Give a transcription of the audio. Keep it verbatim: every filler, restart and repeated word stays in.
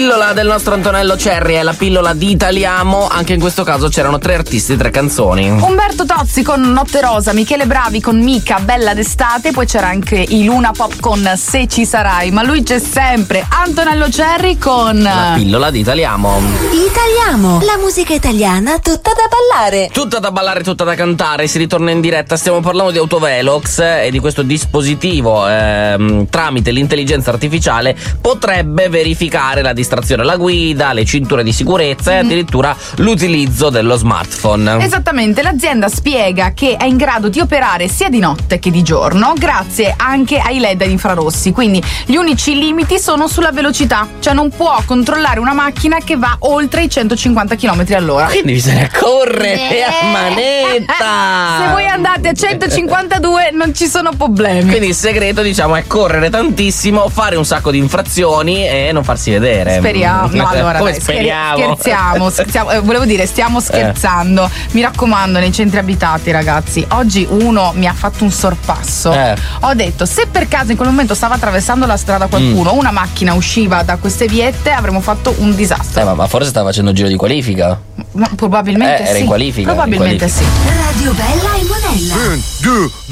pillola del nostro Antonello Cerri è la pillola di Italiamo. Anche in questo caso c'erano tre artisti, tre canzoni. Umberto Tozzi con Notte Rosa, Michele Bravi con Mica, Bella d'estate, poi c'era anche i Luna Pop con Se ci sarai, ma lui c'è sempre. Antonello Cerri con la pillola di Italiamo. Italiamo, la musica italiana tutta da ballare. Tutta da ballare, tutta da cantare. Si ritorna in diretta. Stiamo parlando di Autovelox e di questo dispositivo ehm, tramite l'intelligenza artificiale potrebbe verificare la distrazione alla guida, le cinture di sicurezza mm. e addirittura l'utilizzo dello smartphone. Esattamente, l'azienda spiega che è in grado di operare sia di notte che di giorno grazie anche ai L E D ad infrarossi, quindi gli unici limiti sono sulla velocità, cioè non può controllare una macchina che va oltre i centocinquanta chilometri all'ora. Quindi bisogna correre eh. a manetta. Se voi andate a centocinquantadue non ci sono problemi. Quindi il segreto, diciamo, è correre tantissimo, fare un sacco di infrazioni e non farsi vedere. Speriamo. No, allora come dai, speriamo? Scherziamo, scherziamo. Eh, volevo dire, stiamo scherzando. Eh. Mi raccomando, nei centri abitati, ragazzi. Oggi uno mi ha fatto un sorpasso. Eh. Ho detto, se per caso in quel momento stava attraversando la strada qualcuno, mm. una macchina usciva da queste viette, avremmo fatto un disastro. Eh, ma, ma forse stava facendo giro di qualifica. Ma probabilmente eh, sì. Era in qualifica. Probabilmente in qualifica. sì. Radio Bella e Monella. Un, due,